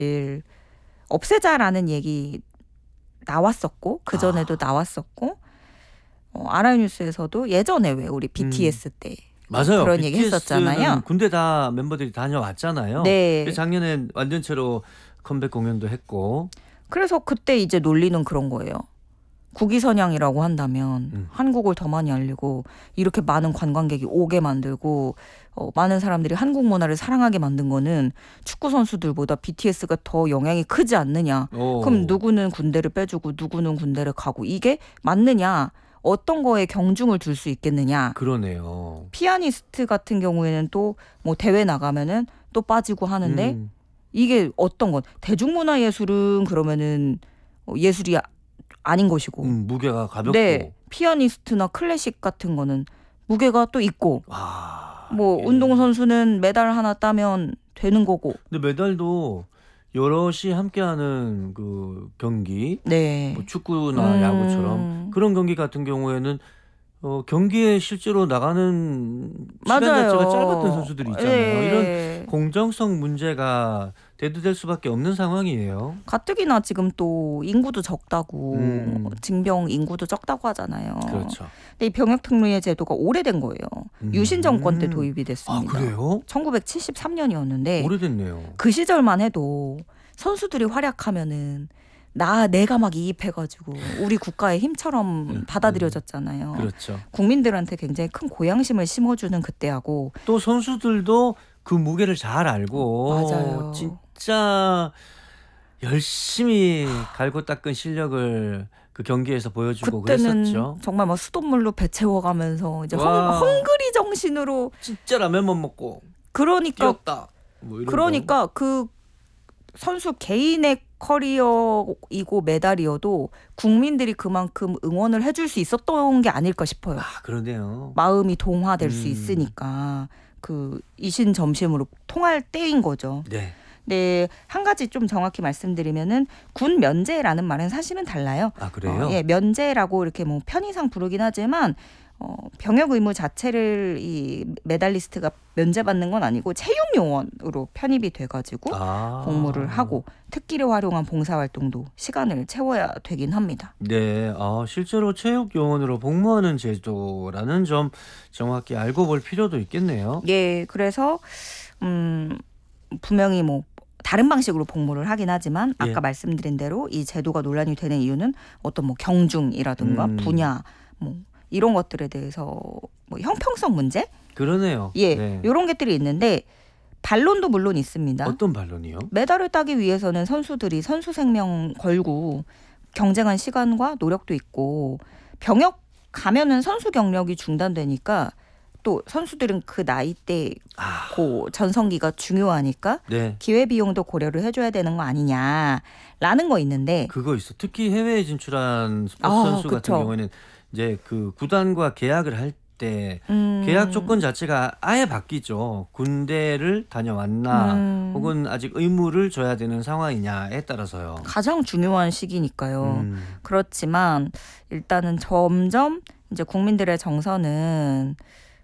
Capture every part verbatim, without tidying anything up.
없애자라는 얘기 나왔었고 그전에도 아. 나왔었고 어, 아라이뉴스에서도 예전에 왜 우리 비티에스 음. 때 맞아요. 그런 얘기 했었잖아요. 군대 다 멤버들이 다녀왔잖아요. 네. 작년엔 완전체로 컴백 공연도 했고. 그래서 그때 이제 논리는 그런 거예요. 국위선양이라고 한다면 음. 한국을 더 많이 알리고 이렇게 많은 관광객이 오게 만들고 어, 많은 사람들이 한국 문화를 사랑하게 만든 거는 축구 선수들보다 비티에스가 더 영향이 크지 않느냐. 오. 그럼 누구는 군대를 빼주고 누구는 군대를 가고 이게 맞느냐. 어떤 거에 경중을 둘 수 있겠느냐. 그러네요. 피아니스트 같은 경우에는 또 뭐 대회 나가면은 또 빠지고 하는데 음. 이게 어떤 것 대중문화예술은 그러면은 예술이 아닌 것이고 음, 무게가 가볍고 네, 피아니스트나 클래식 같은 거는 무게가 또 있고 아, 뭐 예. 운동선수는 메달 하나 따면 되는 거고 근데 메달도 여럿이 함께하는 그 경기 네. 뭐 축구나 음. 야구처럼 그런 경기 같은 경우에는 어, 경기에 실제로 나가는 시간 맞아요. 자체가 짧았던 선수들이 있잖아요. 예. 이런 공정성 문제가 대두될 수밖에 없는 상황이에요. 가뜩이나 지금 또 인구도 적다고 음. 징병 인구도 적다고 하잖아요. 그렇죠. 근데 이 병역특례 제도가 오래된 거예요. 음. 유신 정권 때 도입이 됐습니다. 아, 그래요? 천구백칠십삼 년이었는데 오래됐네요. 그 시절만 해도 선수들이 활약하면은 나 내가 막 이입해가지고 우리 국가의 힘처럼 음, 받아들여졌잖아요. 음, 그렇죠. 국민들한테 굉장히 큰 고양심을 심어주는 그때하고 또 선수들도 그 무게를 잘 알고 맞아요. 진짜 열심히 갈고 닦은 실력을 그 경기에서 보여주고 그때는 그랬었죠. 정말 막 수돗물로 배 채워가면서 이제 헝, 와. 헝그리 정신으로 진짜 라면만 먹고 그러니까 뛰었다. 뭐 이런 그러니까 그 선수 개인의 커리어이고 메달이어도 국민들이 그만큼 응원을 해줄 수 있었던 게 아닐까 싶어요. 아, 그러네요. 마음이 동화될 음. 수 있으니까 그 이신점심으로 통할 때인 거죠. 네. 네, 한 가지 좀 정확히 말씀드리면은 군 면제라는 말은 사실은 달라요. 아, 그래요? 어, 예, 면제라고 이렇게 뭐 편의상 부르긴 하지만 어, 병역 의무 자체를 이 메달리스트가 면제받는 건 아니고 채용 요원으로 편입이 돼가지고 아. 복무를 하고 특기를 활용한 봉사활동도 시간을 채워야 되긴 합니다. 네, 아, 실제로 체육 요원으로 복무하는 제도라는 점 정확히 알고 볼 필요도 있겠네요. 예, 그래서 음, 분명히 뭐 다른 방식으로 복무를 하긴 하지만 아까 예. 말씀드린 대로 이 제도가 논란이 되는 이유는 어떤 뭐 경중이라든가 음. 분야 뭐 이런 것들에 대해서 뭐 형평성 문제? 그러네요. 예, 네. 이런 것들이 있는데 반론도 물론 있습니다. 어떤 반론이요? 메달을 따기 위해서는 선수들이 선수 생명 걸고 경쟁한 시간과 노력도 있고 병역 가면은 선수 경력이 중단되니까 또 선수들은 그 나이 때 아. 고 전성기가 중요하니까 네. 기회비용도 고려를 해줘야 되는 거 아니냐라는 거 있는데 그거 있어. 특히 해외에 진출한 스포츠 아, 선수 그쵸. 같은 경우에는 이제 그 구단과 계약을 할 때 음, 계약 조건 자체가 아예 바뀌죠. 군대를 다녀왔나 음, 혹은 아직 의무를 줘야 되는 상황이냐에 따라서요. 가장 중요한 시기니까요. 음. 그렇지만 일단은 점점 이제 국민들의 정서는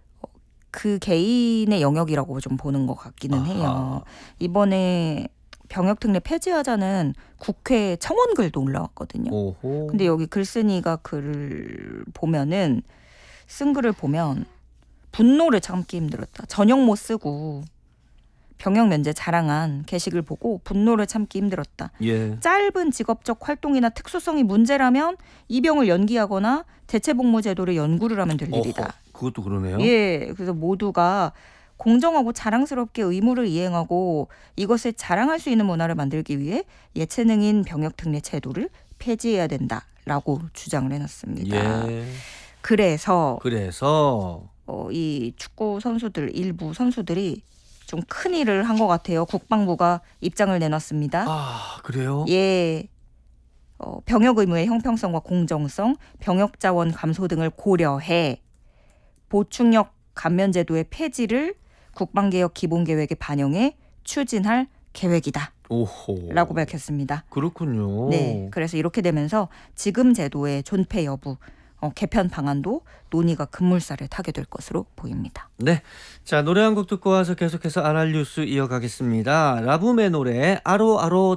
그 개인의 영역이라고 좀 보는 것 같기는 아하. 해요. 이번에 병역특례 폐지하자는 국회 청원글도 올라왔거든요. 오호. 근데 여기 글쓴이가 글을 보면은 쓴 글을 보면 분노를 참기 힘들었다. 전역 못 쓰고 병역 면제 자랑한 게시글 보고 분노를 참기 힘들었다. 예. 짧은 직업적 활동이나 특수성이 문제라면 입영을 연기하거나 대체복무 제도를 연구를 하면 될 일이다. 어허, 그것도 그러네요. 예, 그래서 모두가 공정하고 자랑스럽게 의무를 이행하고 이것을 자랑할 수 있는 문화를 만들기 위해 예체능인 병역특례 제도를 폐지해야 된다라고 주장을 해놨습니다. 예. 그래서 그래서 어, 이 축구 선수들 일부 선수들이 좀 큰 일을 한 것 같아요. 국방부가 입장을 내놨습니다. 아, 그래요? 예, 어, 병역 의무의 형평성과 공정성, 병역 자원 감소 등을 고려해 보충역 감면제도의 폐지를 국방개혁 기본계획에 반영해 추진할 계획이다. 오호. 라고 밝혔습니다. 그렇군요. 네, 그래서 이렇게 되면서 지금 제도의 존폐 여부, 어, 개편 방안도 논의가 급물살을 타게 될 것으로 보입니다. 네, 자 노래 한 곡 듣고 와서 계속해서 아랄 뉴스 이어가겠습니다. 라붐의 노래 아로아로